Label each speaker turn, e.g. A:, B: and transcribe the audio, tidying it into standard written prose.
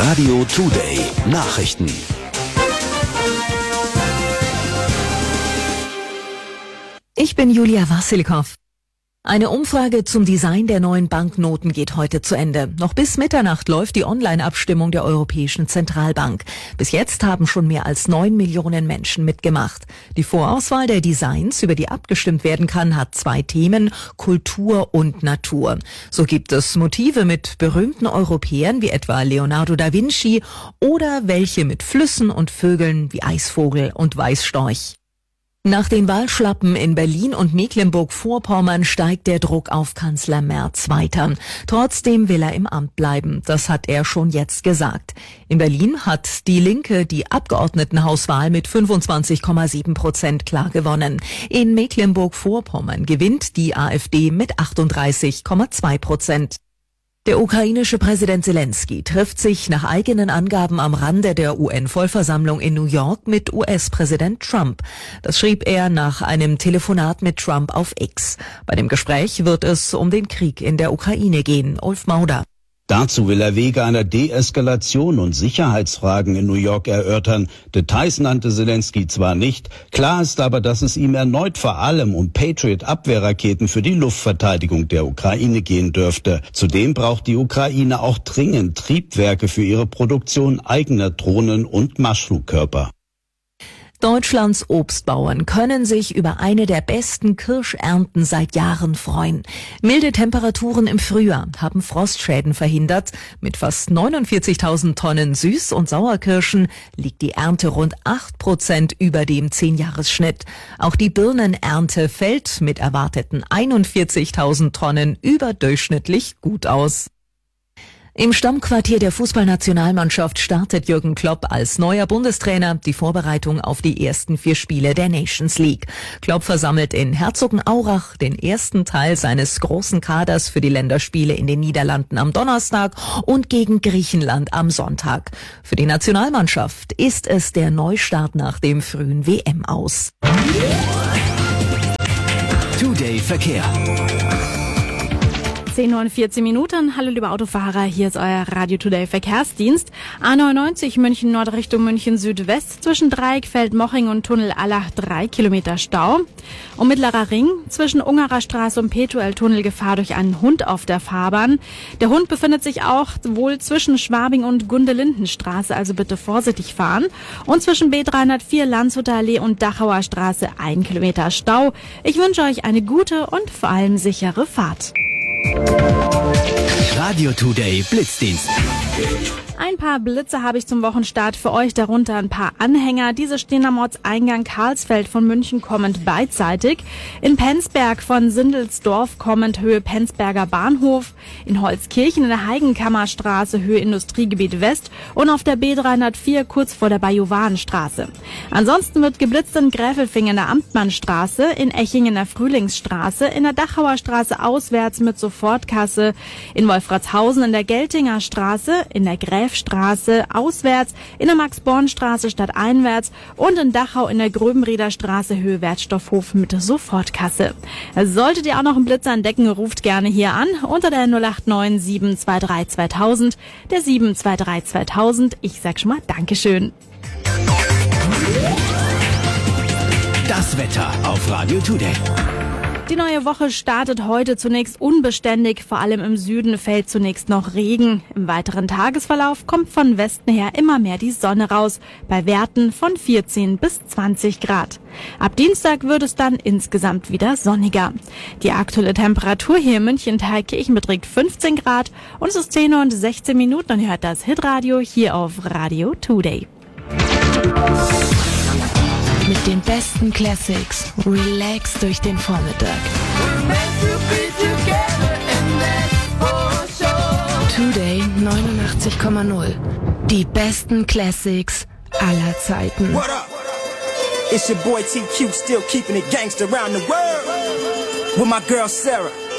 A: Radio Today Nachrichten.
B: Ich bin Julia Wassilkow. Eine Umfrage zum Design der neuen Banknoten geht heute zu Ende. Noch bis Mitternacht läuft die Online-Abstimmung der Europäischen Zentralbank. Bis jetzt haben schon mehr als 9 Millionen Menschen mitgemacht. Die Vorauswahl der Designs, über die abgestimmt werden kann, hat 2 Themen: Kultur und Natur. So gibt es Motive mit berühmten Europäern wie etwa Leonardo da Vinci oder welche mit Flüssen und Vögeln wie Eisvogel und Weißstorch. Nach den Wahlschlappen in Berlin und Mecklenburg-Vorpommern steigt der Druck auf Kanzler Merz weiter. Trotzdem will er im Amt bleiben. Das hat er schon jetzt gesagt. In Berlin hat die Linke die Abgeordnetenhauswahl mit 25,7% klar gewonnen. In Mecklenburg-Vorpommern gewinnt die AfD mit 38,2%. Der ukrainische Präsident Zelensky trifft sich nach eigenen Angaben am Rande der UN-Vollversammlung in New York mit US-Präsident Trump. Das schrieb er nach einem Telefonat mit Trump auf X. Bei dem Gespräch wird es um den Krieg in der Ukraine gehen. Ulf Mauder.
C: Dazu will er Wege einer Deeskalation und Sicherheitsfragen in New York erörtern. Details nannte Zelensky zwar nicht, klar ist aber, dass es ihm erneut vor allem um Patriot-Abwehrraketen für die Luftverteidigung der Ukraine gehen dürfte. Zudem braucht die Ukraine auch dringend Triebwerke für ihre Produktion eigener Drohnen und Marschflugkörper.
B: Deutschlands Obstbauern können sich über eine der besten Kirschernten seit Jahren freuen. Milde Temperaturen im Frühjahr haben Frostschäden verhindert. Mit fast 49.000 Tonnen Süß- und Sauerkirschen liegt die Ernte rund 8% über dem 10-Jahres-Schnitt. Auch die Birnenernte fällt mit erwarteten 41.000 Tonnen überdurchschnittlich gut aus. Im Stammquartier der Fußballnationalmannschaft startet Jürgen Klopp als neuer Bundestrainer die Vorbereitung auf die ersten 4 Spiele der Nations League. Klopp versammelt in Herzogenaurach den ersten Teil seines großen Kaders für die Länderspiele in den Niederlanden am Donnerstag und gegen Griechenland am Sonntag. Für die Nationalmannschaft ist es der Neustart nach dem frühen WM-Aus.
A: Today Verkehr.
D: 10 Uhr und 14 Minuten. Hallo liebe Autofahrer, hier ist euer Radio Today Verkehrsdienst. A99 München Nord Richtung München Südwest zwischen Dreieckfeld, Moching und Tunnel Allach 3 Kilometer Stau. Und Mittlerer Ring zwischen Ungerer Straße und Petuel-Tunnel Gefahr durch einen Hund auf der Fahrbahn. Der Hund befindet sich auch wohl zwischen Schwabing und Gundelindenstraße, also bitte vorsichtig fahren. Und zwischen B304 Landshuter Allee und Dachauer Straße 1 Kilometer Stau. Ich wünsche euch eine gute und vor allem sichere Fahrt.
A: Radio Today Blitzdienst.
D: Ein paar Blitze habe ich zum Wochenstart für euch, darunter ein paar Anhänger. Diese stehen am Ortseingang Karlsfeld von München kommend beidseitig. In Penzberg von Sindelsdorf kommend Höhe Penzberger Bahnhof. In Holzkirchen in der Heigenkammerstraße Höhe Industriegebiet West. Und auf der B304 kurz vor der Bajuwanenstraße. Ansonsten wird geblitzt in Gräfelfing in der Amtmannstraße, in Eching in der Frühlingsstraße, in der Dachauer Straße auswärts mit Sofortkasse, in Wolfratshausen in der Geltinger Straße, in der Gräfstraße auswärts, in der Max-Born-Straße stadteinwärts und in Dachau in der Gröbenrieder Straße Höhe Wertstoffhof mit Sofortkasse. Solltet ihr auch noch einen Blitzer entdecken, ruft gerne hier an unter der 089 723 2000, der 723 2000. Ich sag schon mal Dankeschön.
A: Das Wetter auf Radio Today.
D: Die neue Woche startet heute zunächst unbeständig, vor allem im Süden fällt zunächst noch Regen. Im weiteren Tagesverlauf kommt von Westen her immer mehr die Sonne raus, bei Werten von 14 bis 20 Grad. Ab Dienstag wird es dann insgesamt wieder sonniger. Die aktuelle Temperatur hier in München-Thalkirchen beträgt 15 Grad und es ist 10 Uhr und 16 Minuten und ihr hört das Hitradio hier auf Radio Today.
E: Mit den besten Classics. Relax durch den Vormittag. Today 89,0. Die besten Classics aller Zeiten.
F: What up? It's your boy TQ, still keeping it gangster around the world. With my girl Sarah.